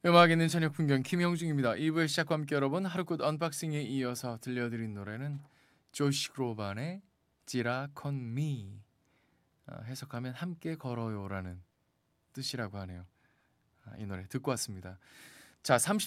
음악 있는 저녁 풍경 김영중입니다. 2부의 시작과 함께 여러분 하루끝 언박싱에 이어서 들려드린 노래는 조시 그로반의 지라 콘 미, 해석하면 함께 걸어요라는 뜻이라고 하네요. 이 노래 듣고 왔습니다. 자,